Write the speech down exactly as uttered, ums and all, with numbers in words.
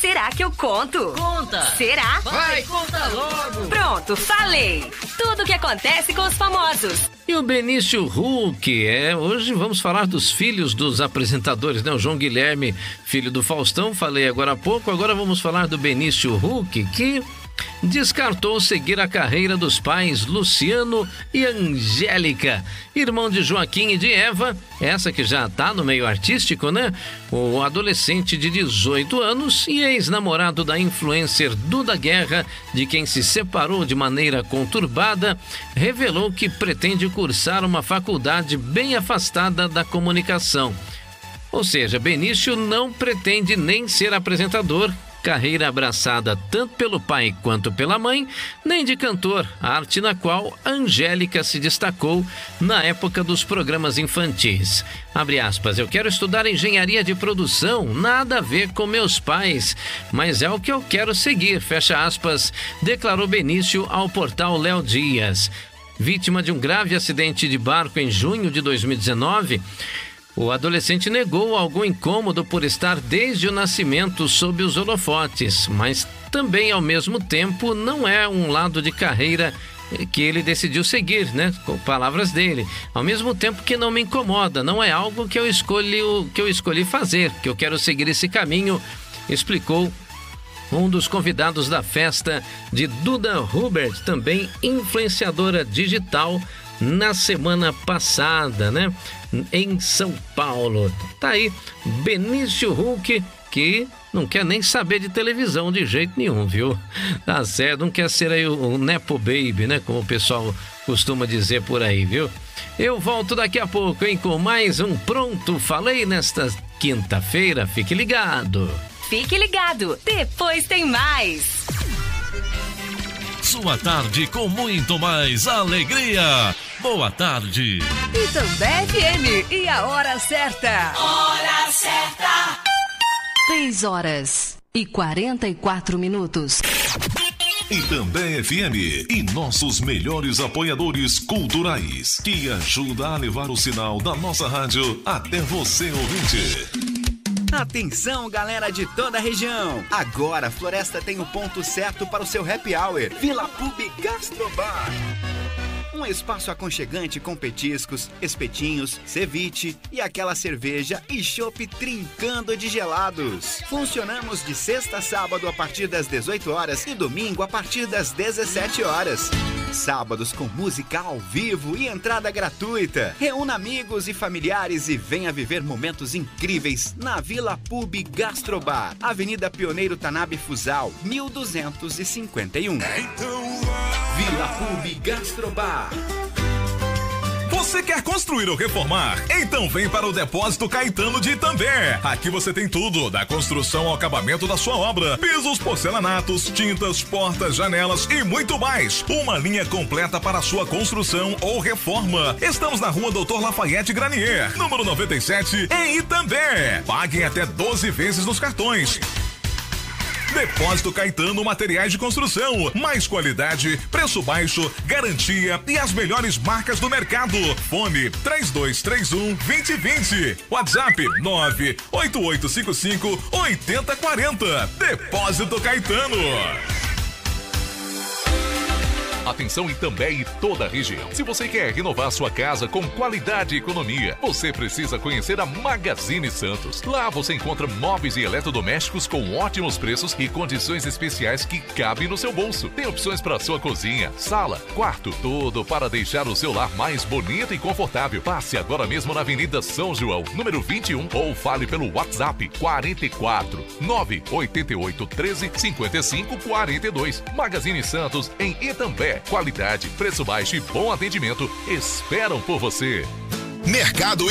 Será que eu conto? Conta! Será? Vai, conta logo! Pronto, falei! Tudo o que acontece com os famosos. E o Benício Huck, é, hoje vamos falar dos filhos dos apresentadores, né? O João Guilherme, filho do Faustão, falei agora há pouco, agora vamos falar do Benício Huck, que descartou seguir a carreira dos pais Luciano e Angélica, irmão de Joaquim e de Eva, essa que já tá no meio artístico, né? O adolescente de dezoito anos e ex-namorado da influencer Duda Guerra, de quem se separou de maneira conturbada, revelou que pretende cursar uma faculdade bem afastada da comunicação. Ou seja, Benício não pretende nem ser apresentador, carreira abraçada tanto pelo pai quanto pela mãe, nem de cantor, arte na qual Angélica se destacou na época dos programas infantis. Abre aspas, eu quero estudar engenharia de produção, nada a ver com meus pais, mas é o que eu quero seguir, fecha aspas, declarou Benício ao portal Léo Dias. Vítima de um grave acidente de barco em junho de dois mil e dezenove, o adolescente negou algum incômodo por estar desde o nascimento sob os holofotes, mas também, ao mesmo tempo, não é um lado de carreira que ele decidiu seguir, né? Com palavras dele. Ao mesmo tempo que não me incomoda, não é algo que eu escolhi, que eu escolhi fazer, que eu quero seguir esse caminho, explicou um dos convidados da festa de Duda Hubert, também influenciadora digital, na semana passada, né? Em São Paulo. Tá aí, Benício Huck, que não quer nem saber de televisão de jeito nenhum, viu? Tá certo, não quer ser aí o, o Nepo Baby, né? Como o pessoal costuma dizer por aí, viu? Eu volto daqui a pouco, hein? Com mais um Pronto Falei nesta quinta-feira. Fique ligado. Fique ligado, depois tem mais. Sua tarde com muito mais alegria. Boa tarde. Itambé F M e a hora certa. Hora certa. três horas e quarenta e quatro minutos. Itambé F M e nossos melhores apoiadores culturais, que ajuda a levar o sinal da nossa rádio até você, ouvinte. Atenção, galera de toda a região! Agora a Floresta tem o ponto certo para o seu happy hour. Vila Pub Gastrobar. Um espaço aconchegante com petiscos, espetinhos, ceviche e aquela cerveja e chopp trincando de gelados. Funcionamos de sexta a sábado a partir das dezoito horas e domingo a partir das dezessete horas. Sábados com música ao vivo e entrada gratuita. Reúna amigos e familiares e venha viver momentos incríveis na Vila Pub Gastrobar, Avenida Pioneiro Tanabe Fusal, mil duzentos e cinquenta e um. Vila Pub Gastrobar. Você quer construir ou reformar? Então vem para o Depósito Caetano de Itambé. Aqui você tem tudo, da construção ao acabamento da sua obra. Pisos, porcelanatos, tintas, portas, janelas e muito mais. Uma linha completa para a sua construção ou reforma. Estamos na rua Doutor Lafayette Granier, número noventa e sete, em Itambé. Paguem até doze vezes nos cartões. Depósito Caetano Materiais de Construção. Mais qualidade, preço baixo, garantia e as melhores marcas do mercado. Fone três dois três um, dois zero dois zero. WhatsApp nove oito oito cinco cinco, oito zero quatro zero. Depósito Caetano. Atenção Itambé e toda a região. Se você quer renovar sua casa com qualidade e economia, você precisa conhecer a Magazine Santos. Lá você encontra móveis e eletrodomésticos com ótimos preços e condições especiais que cabem no seu bolso. Tem opções para sua cozinha, sala, quarto, tudo para deixar o seu lar mais bonito e confortável. Passe agora mesmo na Avenida São João, número vinte e um, ou fale pelo WhatsApp quarenta e quatro, nove oito oito, treze, cinquenta e cinco, quarenta e dois. Magazine Santos em Itambé. Qualidade, preço baixo e bom atendimento esperam por você. Mercado